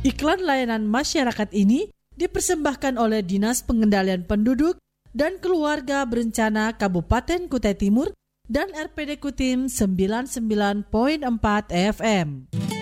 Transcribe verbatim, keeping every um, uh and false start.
Iklan layanan masyarakat ini dipersembahkan oleh Dinas Pengendalian Penduduk dan Keluarga Berencana Kabupaten Kutai Timur dan R P D Kutim sembilan puluh sembilan koma empat F M.